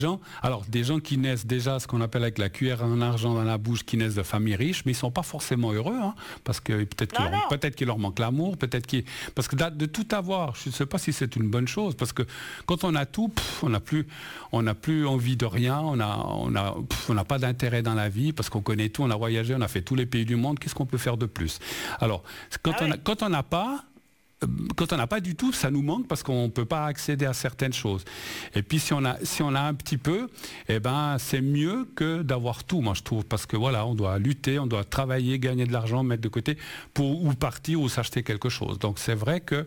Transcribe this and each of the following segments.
Alors, des gens qui naissent déjà, ce qu'on appelle avec la cuillère en argent dans la bouche, qui naissent de familles riches, mais ils ne sont pas forcément heureux, hein, parce que peut-être qu'il leur manque l'amour, parce que de tout avoir, je ne sais pas si c'est une bonne chose, parce que quand on a tout, on n'a plus envie de rien, on n'a pas d'intérêt dans la vie, parce qu'on connaît tout, on a voyagé, on a fait tous les pays du monde, qu'est-ce qu'on peut faire de plus? Alors, quand on n'a pas du tout, ça nous manque parce qu'on ne peut pas accéder à certaines choses. Et puis si on a un petit peu, eh ben c'est mieux que d'avoir tout, moi je trouve, parce que voilà, on doit lutter, on doit travailler, gagner de l'argent, mettre de côté pour ou partir ou s'acheter quelque chose. Donc c'est vrai que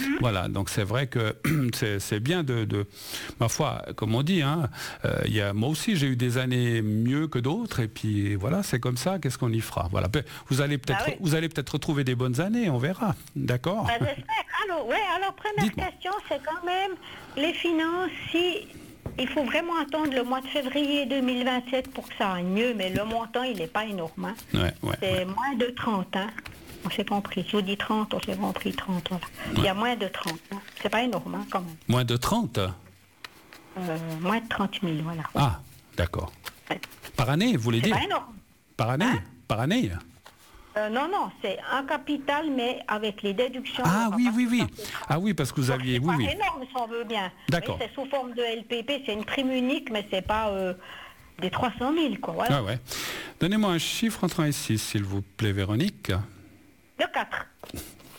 c'est bien de ma foi, comme on dit, hein, moi aussi j'ai eu des années mieux que d'autres, et puis voilà, c'est comme ça, qu'est-ce qu'on y fera? Voilà, vous allez peut-être retrouver des bonnes années, on verra, d'accord? Alors première question, c'est quand même les finances, il faut vraiment attendre le mois de février 2027 pour que ça aille mieux, mais le montant, il n'est pas énorme. Hein. C'est moins de 30, hein. On s'est compris. Je vous dis 30, on s'est compris 30. Voilà. Il y a moins de 30. Hein. C'est pas énorme, hein, quand même. Moins de 30 Moins de 30 000, voilà. Ah, d'accord. Ouais. Par année, vous voulez dire? C'est pas énorme. Par année, hein? Par année. Non, c'est un capital, mais avec les déductions. Ah oui. Ah oui, parce que vous aviez... C'est pas énorme, si on veut bien. D'accord. C'est sous forme de LPP, c'est une prime unique, mais c'est pas des 300 000, quoi. Voilà. Ah ouais. Donnez-moi un chiffre entre 1 et 6, s'il vous plaît, Véronique. De 4.